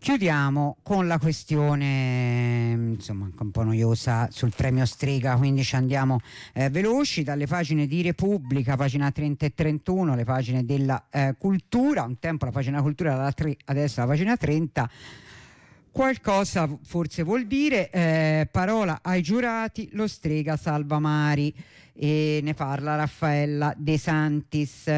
Chiudiamo con la questione, insomma, un po' noiosa sul premio Strega, quindi ci andiamo veloci dalle pagine di Repubblica, pagina 30 e 31, le pagine della cultura. Un tempo la pagina cultura era la 3, adesso la pagina 30. Qualcosa forse vuol dire, parola ai giurati, lo Strega salva Mari, e ne parla Raffaella De Santis.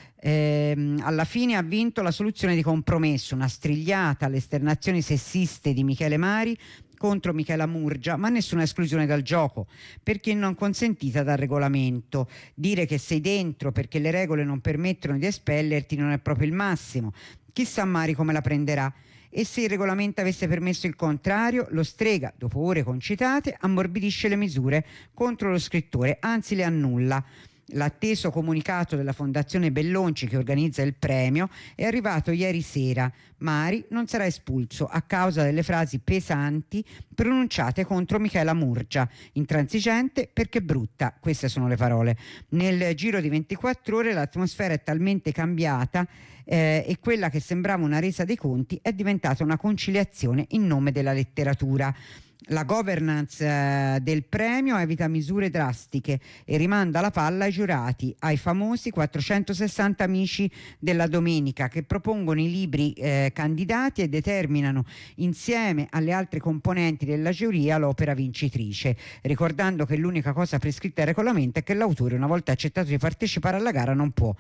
Alla fine ha vinto la soluzione di compromesso, una strigliata alle esternazioni sessiste di Michele Mari contro Michela Murgia, ma nessuna esclusione dal gioco, perché non consentita dal regolamento. Dire che sei dentro perché le regole non permettono di espellerti non è proprio il massimo. Chissà Mari come la prenderà. E se il regolamento avesse permesso il contrario, lo Strega, dopo ore concitate, ammorbidisce le misure contro lo scrittore, anzi le annulla. L'atteso comunicato della Fondazione Bellonci, che organizza il premio, è arrivato ieri sera. Mari non sarà espulso a causa delle frasi pesanti pronunciate contro Michela Murgia, intransigente perché brutta, queste sono le parole. Nel giro di 24 ore l'atmosfera è talmente cambiata e quella che sembrava una resa dei conti è diventata una conciliazione in nome della letteratura. La governance del premio evita misure drastiche e rimanda la palla ai giurati, ai famosi 460 amici della domenica, che propongono i libri candidati e determinano insieme alle altre componenti della giuria l'opera vincitrice, ricordando che l'unica cosa prescritta al regolamento è che l'autore, una volta accettato di partecipare alla gara, non può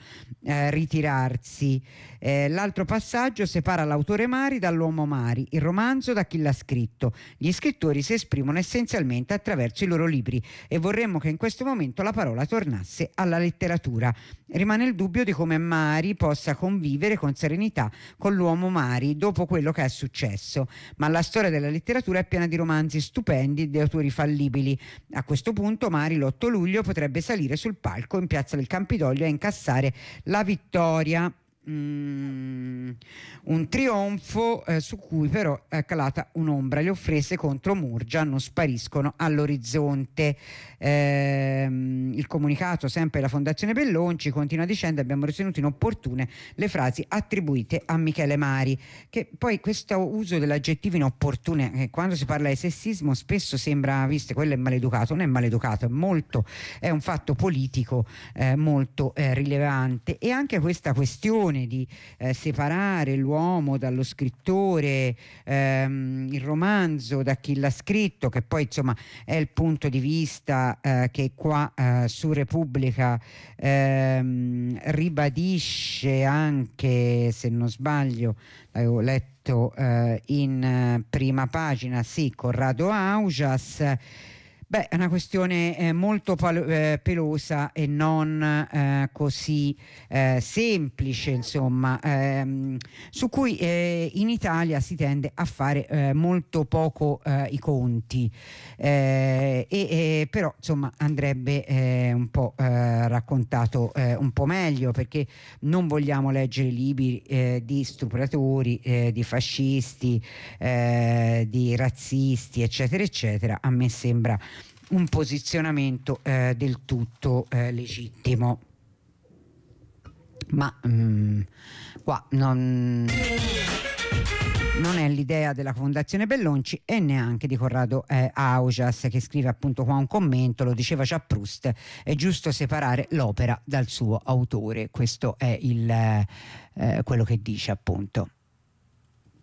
ritirarsi. L'altro passaggio separa l'autore Mari dall'uomo Mari, il romanzo da chi l'ha scritto. Gli scrittori si esprimono essenzialmente attraverso i loro libri e vorremmo che in questo momento la parola tornasse alla letteratura. Rimane il dubbio di come Mari possa convivere con serenità con l'uomo Mari dopo quello che è successo, ma la storia della letteratura è piena di romanzi stupendi e di autori fallibili. A questo punto Mari l'8 luglio potrebbe salire sul palco in piazza del Campidoglio e incassare la vittoria. Un trionfo su cui però è calata un'ombra. Le offese contro Murgia non spariscono all'orizzonte. Il comunicato sempre della Fondazione Bellonci continua dicendo: abbiamo ritenuto inopportune le frasi attribuite a Michele Mari, che poi questo uso dell'aggettivo inopportune, quando si parla di sessismo spesso sembra, visto quello è maleducato, non è maleducato, è un fatto politico molto rilevante. E anche questa questione di separare l'uomo dallo scrittore, il romanzo da chi l'ha scritto, che poi insomma è il punto di vista che qua su Repubblica ribadisce anche, se non sbaglio, avevo letto in prima pagina, sì, Corrado Augias. Beh, è una questione molto pelosa e non così semplice, insomma, su cui in Italia si tende a fare molto poco i conti, però insomma andrebbe un po' raccontato un po' meglio, perché non vogliamo leggere libri di stupratori, di fascisti, di razzisti, eccetera eccetera. A me sembra un posizionamento del tutto legittimo, ma qua non è l'idea della Fondazione Bellonci e neanche di Corrado Augias, che scrive appunto qua un commento, lo diceva già Proust: è giusto separare l'opera dal suo autore. Questo è quello che dice, appunto.